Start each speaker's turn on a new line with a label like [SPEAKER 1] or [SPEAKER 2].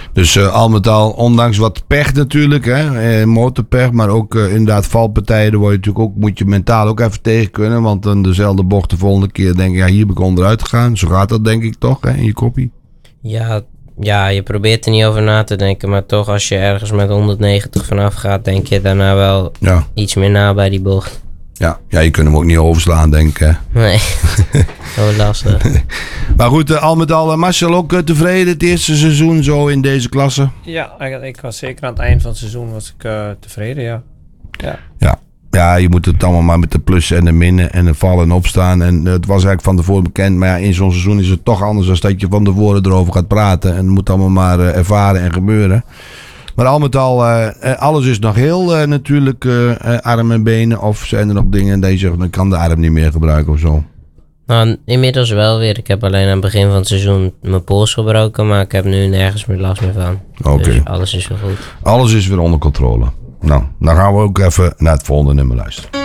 [SPEAKER 1] Dus al met al, ondanks wat pech natuurlijk, hè, motorpech, maar ook inderdaad valpartijen, daar moet je mentaal ook even tegen kunnen. Want dan dezelfde bocht de volgende keer denk je, hier ben ik onderuit te gaan. Zo gaat dat denk ik toch, hè, in je koppie.
[SPEAKER 2] Ja, je probeert er niet over na te denken, maar toch als je ergens met 190 vanaf gaat, denk je daarna wel iets meer na bij die bocht.
[SPEAKER 1] Ja, je kunt hem ook niet overslaan, denk ik. Hè?
[SPEAKER 2] Nee, zo lastig.
[SPEAKER 1] Maar goed, al met al, Marcel ook tevreden het eerste seizoen zo in deze klasse?
[SPEAKER 3] Ja, ik was zeker aan het eind van het seizoen tevreden,
[SPEAKER 1] Ja, je moet het allemaal maar met de plussen en de minnen en de vallen en opstaan. En het was eigenlijk van tevoren bekend. Maar ja, in zo'n seizoen is het toch anders dan dat je van tevoren erover gaat praten. En het moet allemaal maar ervaren en gebeuren. Maar al met al, alles is nog heel natuurlijk arm en benen. Of zijn er nog dingen dat je zegt, dan kan de arm niet meer gebruiken of zo?
[SPEAKER 2] Nou, inmiddels wel weer. Ik heb alleen aan het begin van het seizoen mijn pols gebroken. Maar ik heb nu nergens meer last meer van.
[SPEAKER 1] Oké.
[SPEAKER 2] Dus alles is weer goed.
[SPEAKER 1] Alles is weer onder controle. Nou, dan gaan we ook even naar het volgende nummer luisteren.